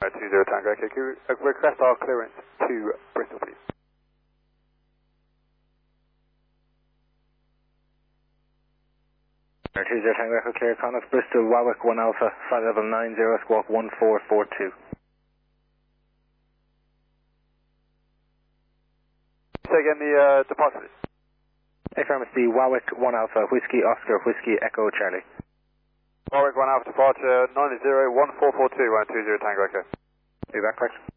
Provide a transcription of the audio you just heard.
20 Tango Echo. Can we request our clearance to Bristol, please? Tuesday Tango Echo clear, Connacht, Bristol, Warwick 1 Alpha, flight level 90, squawk 1442. Say again the departure, please. XRMSD, Warwick 1 Alpha, Whiskey Oscar, Whiskey Echo Charlie. Warwick 1 Alpha departure 901442, 20 Tango Echo. Do that correct?